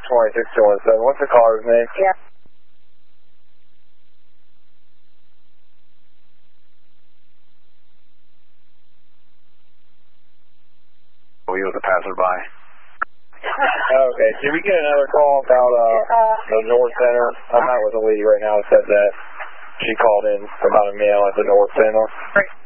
2617. What's the caller's name? Yeah. He was a passerby. Okay, did we get another call about the North Center? I'm out with a lady right now that said that she called in about a mail at the North Center.